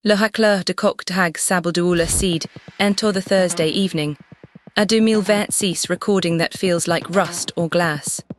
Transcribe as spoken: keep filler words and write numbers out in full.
Le Hacleur de Coq d'Hag Sable de Oula Seed, enter the Thursday evening. A deux mille vingt-six recording that feels like rust or glass.